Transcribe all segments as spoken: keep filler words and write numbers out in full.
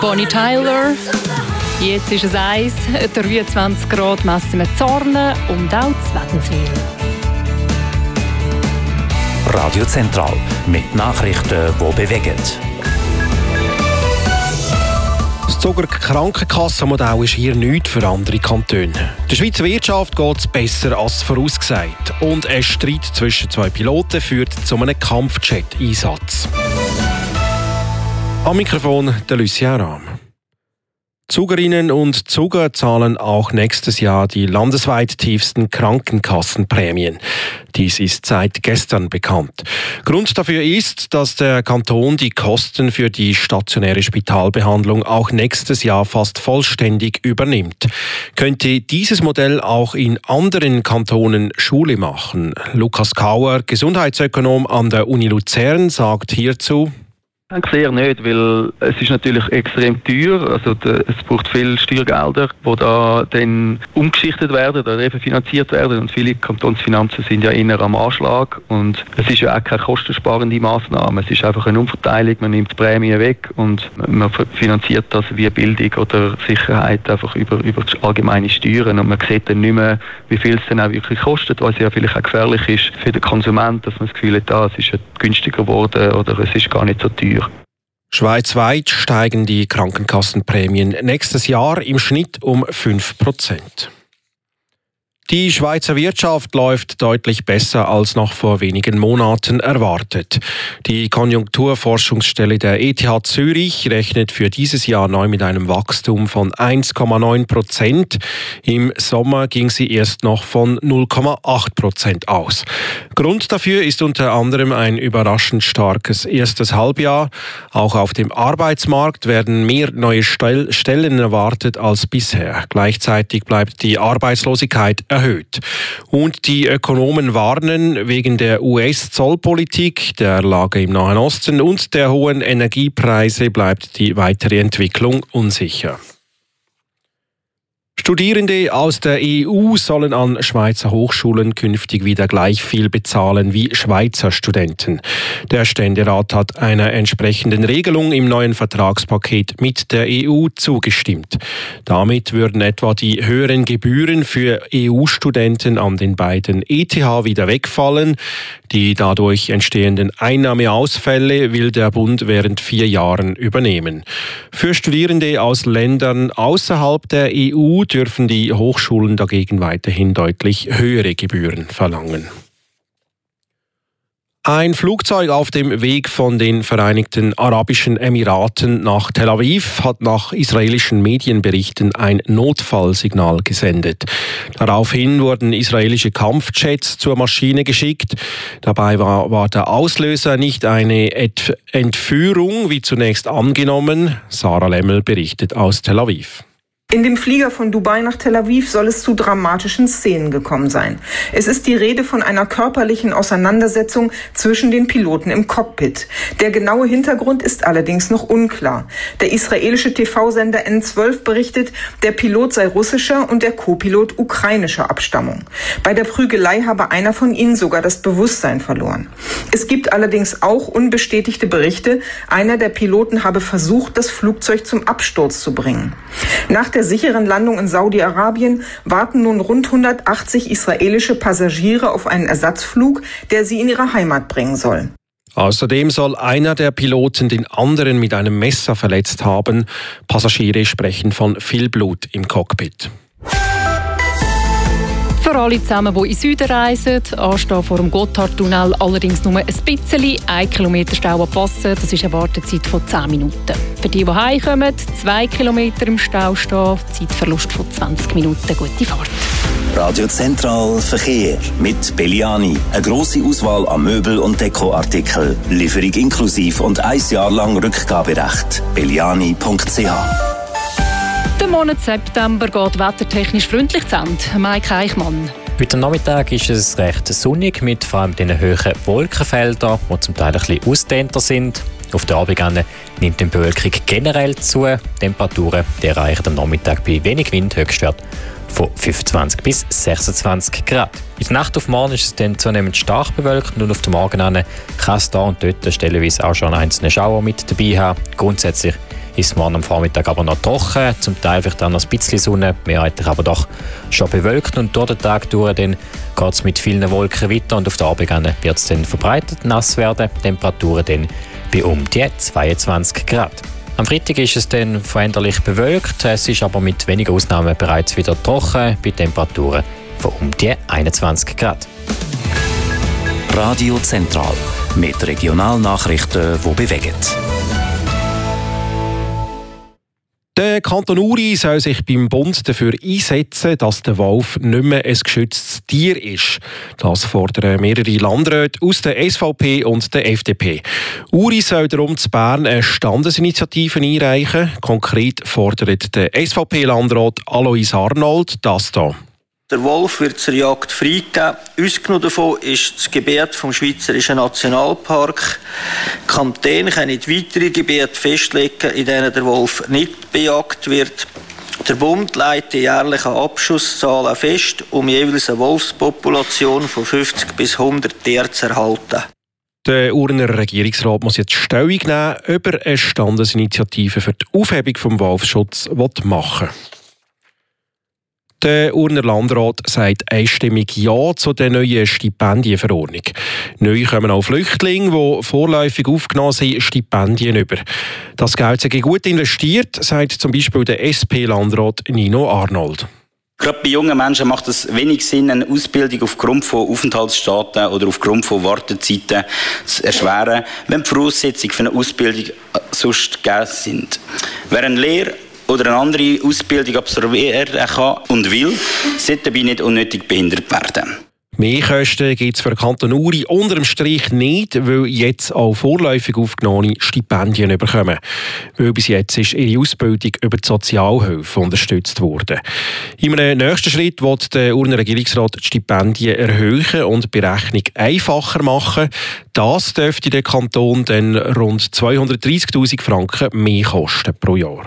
Bonnie Tyler. Jetzt ist es eins, dreiundzwanzig Grad messen wir Zorn und auch Wädenswil. Radio Zentral mit Nachrichten, die bewegen. Das Zuger Krankenkassenmodell ist hier nichts für andere Kantone. Der Schweizer Wirtschaft geht es besser als vorausgesagt. Und ein Streit zwischen zwei Piloten führt zu einem Kampfjet-Einsatz. Am Mikrofon der Lucia Rahm. Zugerinnen und Zuger zahlen auch nächstes Jahr die landesweit tiefsten Krankenkassenprämien. Dies ist seit gestern bekannt. Grund dafür ist, dass der Kanton die Kosten für die stationäre Spitalbehandlung auch nächstes Jahr fast vollständig übernimmt. Könnte dieses Modell auch in anderen Kantonen Schule machen? Lukas Kauer, Gesundheitsökonom an der Uni Luzern, sagt hierzu: Ich denke sehr nicht, weil es ist natürlich extrem teuer. Also de, es braucht viele Steuergelder, die da dann umgeschichtet werden oder refinanziert werden. Und viele Kantonsfinanzen sind ja eher am Anschlag. Und es ist ja auch keine kostensparende Massnahme. Es ist einfach eine Umverteilung. Man nimmt die Prämien weg und man finanziert das wie Bildung oder Sicherheit einfach über, über allgemeine Steuern. Und man sieht dann nicht mehr, wie viel es dann auch wirklich kostet, was ja vielleicht auch gefährlich ist für den Konsumenten, dass man das Gefühl hat, ah, es ist günstiger geworden oder es ist gar nicht so teuer. Schweizweit steigen die Krankenkassenprämien nächstes Jahr im Schnitt um fünf Prozent. Die Schweizer Wirtschaft läuft deutlich besser als noch vor wenigen Monaten erwartet. Die Konjunkturforschungsstelle der E T H Zürich rechnet für dieses Jahr neu mit einem Wachstum von eins Komma neun Prozent. Im Sommer ging sie erst noch von null Komma acht Prozent aus. Grund dafür ist unter anderem ein überraschend starkes erstes Halbjahr. Auch auf dem Arbeitsmarkt werden mehr neue Stellen erwartet als bisher. Gleichzeitig bleibt die Arbeitslosigkeit erhöht. Erhöht. Und die Ökonomen warnen, wegen der U S-Zollpolitik, der Lage im Nahen Osten und der hohen Energiepreise bleibt die weitere Entwicklung unsicher. Studierende aus der E U sollen an Schweizer Hochschulen künftig wieder gleich viel bezahlen wie Schweizer Studenten. Der Ständerat hat einer entsprechenden Regelung im neuen Vertragspaket mit der E U zugestimmt. Damit würden etwa die höheren Gebühren für E U-Studenten an den beiden E T H wieder wegfallen. Die dadurch entstehenden Einnahmeausfälle will der Bund während vier Jahren übernehmen. Für Studierende aus Ländern außerhalb der E U dürfen die Hochschulen dagegen weiterhin deutlich höhere Gebühren verlangen. Ein Flugzeug auf dem Weg von den Vereinigten Arabischen Emiraten nach Tel Aviv hat nach israelischen Medienberichten ein Notfallsignal gesendet. Daraufhin wurden israelische Kampfjets zur Maschine geschickt. Dabei war, war der Auslöser nicht eine Entführung, wie zunächst angenommen. Sarah Lemmel berichtet aus Tel Aviv. In dem Flieger von Dubai nach Tel Aviv soll es zu dramatischen Szenen gekommen sein. Es ist die Rede von einer körperlichen Auseinandersetzung zwischen den Piloten im Cockpit. Der genaue Hintergrund ist allerdings noch unklar. Der israelische T V-Sender N zwölf berichtet, der Pilot sei russischer und der Co-Pilot ukrainischer Abstammung. Bei der Prügelei habe einer von ihnen sogar das Bewusstsein verloren. Es gibt allerdings auch unbestätigte Berichte, einer der Piloten habe versucht, das Flugzeug zum Absturz zu bringen. Nach der sicheren Landung in Saudi-Arabien warten nun rund hundertachtzig israelische Passagiere auf einen Ersatzflug, der sie in ihre Heimat bringen soll. Außerdem soll einer der Piloten den anderen mit einem Messer verletzt haben. Passagiere sprechen von viel Blut im Cockpit. Für alle zusammen, die in den Süden reisen, anstehen vor dem Gotthardtunnel allerdings nur ein bisschen. Ein Kilometer Stau abpassen, das ist eine Wartezeit von zehn Minuten. Für die, die heimkommen, zwei Kilometer im Stau stehen, Zeitverlust von zwanzig Minuten, gute Fahrt. Radio Zentral Verkehr mit Belliani. Eine grosse Auswahl an Möbel- und Dekoartikeln. Lieferung inklusiv und ein Jahr lang Rückgaberecht. belliani punkt c h. Der Monat September geht wettertechnisch freundlich zu Ende. Mike Eichmann. Heute Nachmittag ist es recht sonnig mit vor allem den hohen Wolkenfeldern, die zum Teil ein bisschen ausdehnter sind. Auf der Abend nimmt die Bewölkung generell zu. Die Temperaturen die erreichen am Nachmittag bei wenig Wind Höchstwert von fünfundzwanzig bis sechsundzwanzig Grad. In der Nacht auf morgen ist es dann zunehmend stark bewölkt und auf den Morgen an kann es da und dort stellenweise auch schon einzelne Schauer mit dabei haben. Grundsätzlich ist es morgen am Vormittag aber noch trocken, zum Teil vielleicht auch noch ein bisschen Sonne, mehrheitlich aber doch schon bewölkt und durch den Tag durch dann geht es mit vielen Wolken weiter und auf der Abend wird es dann verbreitet nass werden, Temperaturen dann bei um die zweiundzwanzig Grad. Am Freitag ist es dann veränderlich bewölkt, es ist aber mit wenigen Ausnahmen bereits wieder trocken, bei Temperaturen von um die einundzwanzig Grad. Radio Zentral mit Regionalnachrichten, die bewegen. Der Kanton Uri soll sich beim Bund dafür einsetzen, dass der Wolf nicht mehr ein geschütztes Tier ist. Das fordern mehrere Landräte aus der S V P und der F D P. Uri soll darum zu Bern eine Standesinitiative einreichen. Konkret fordert der S V P-Landrat Alois Arnold das hier. Der Wolf wird zur Jagd freigegeben. Ausgenommen davon ist das Gebiet vom Schweizerischen Nationalpark. Die Kantone können weitere Gebiete festlegen, in denen der Wolf nicht bejagt wird. Der Bund legt die jährlichen Abschusszahlen fest, um jeweils eine Wolfspopulation von fünfzig bis hundert Tieren zu erhalten. Der Urner Regierungsrat muss jetzt Stellung nehmen, ob er eine Standesinitiative für die Aufhebung des Wolfsschutzes machen will. Der Urner Landrat sagt einstimmig Ja zu der neuen Stipendienverordnung. Neu kommen auch Flüchtlinge, die vorläufig aufgenommen sind, Stipendien über. Das Geld sei gut investiert, sagt zum Beispiel der S P-Landrat Nino Arnold. Gerade bei jungen Menschen macht es wenig Sinn, eine Ausbildung aufgrund von Aufenthaltsstaaten oder aufgrund von Wartezeiten zu erschweren, wenn die Voraussetzungen für eine Ausbildung sonst gegeben sind. Wer eine Lehre oder eine andere Ausbildung absolvieren kann und will, sollte dabei nicht unnötig behindert werden. Mehr Kosten gibt es für den Kanton Uri unter dem Strich nicht, weil jetzt auch vorläufig aufgenommene Stipendien bekommen. Weil bis jetzt ist ihre Ausbildung über die Sozialhilfe unterstützt worden. In einem nächsten Schritt will der Urner Regierungsrat die Stipendien erhöhen und die Berechnung einfacher machen. Das dürfte den Kanton dann rund zweihundertdreissigtausend Franken mehr kosten pro Jahr.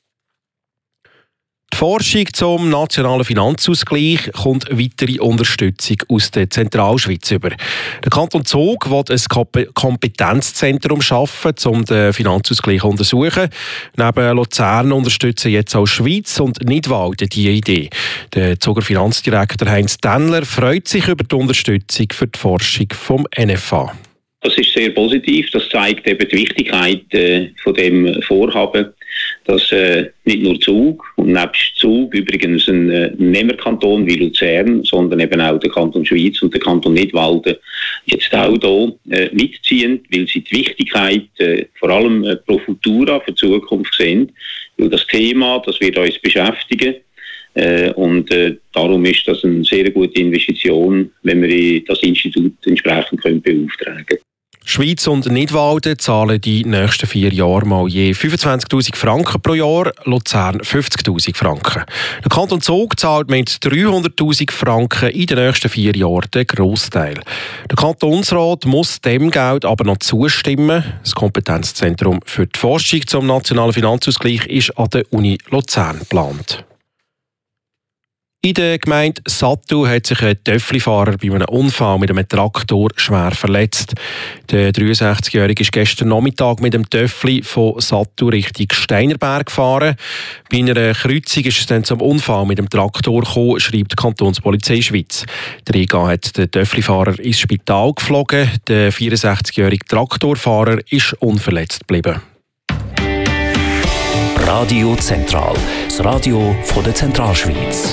Die Forschung zum nationalen Finanzausgleich kommt weitere Unterstützung aus der Zentralschweiz über. Der Kanton Zug will ein Kompetenzzentrum schaffen, um den Finanzausgleich zu untersuchen. Neben Luzern unterstützen jetzt auch Schweiz und Nidwalden diese Idee. Der Zuger Finanzdirektor Heinz Dennler freut sich über die Unterstützung für die Forschung vom N F A. Das ist sehr positiv. Das zeigt eben die Wichtigkeit äh, von dem Vorhaben, dass äh, nicht nur Zug und nebst Zug übrigens ein äh, Nehmerkanton wie Luzern, sondern eben auch der Kanton Schweiz und der Kanton Nidwalden jetzt auch hier äh, mitziehen, weil sie die Wichtigkeit äh, vor allem äh, pro Futura für die Zukunft sehen. Weil das Thema, das wird uns beschäftigen. Äh, und äh, darum ist das eine sehr gute Investition, wenn wir das Institut entsprechend können beauftragen können. Schweiz und Nidwalden zahlen die nächsten vier Jahre mal je fünfundzwanzigtausend Franken pro Jahr, Luzern fünfzigtausend Franken. Der Kanton Zug zahlt mit dreihunderttausend Franken in den nächsten vier Jahren den Grossteil. Der Kantonsrat muss dem Geld aber noch zustimmen. Das Kompetenzzentrum für die Forschung zum nationalen Finanzausgleich ist an der Uni Luzern geplant. In der Gemeinde Sattu hat sich ein Töfflifahrer bei einem Unfall mit einem Traktor schwer verletzt. Der dreiundsechzigjährige ist gestern Nachmittag mit dem Töffli von Sattu Richtung Steinerberg gefahren. Bei einer Kreuzung ist es dann zum Unfall mit dem Traktor gekommen, schreibt die Kantonspolizei Schweiz. Der Riga hat den Töfflifahrer ins Spital geflogen. Der vierundsechzigjährige Traktorfahrer ist unverletzt geblieben. Radio Zentral, das Radio von der Zentralschweiz.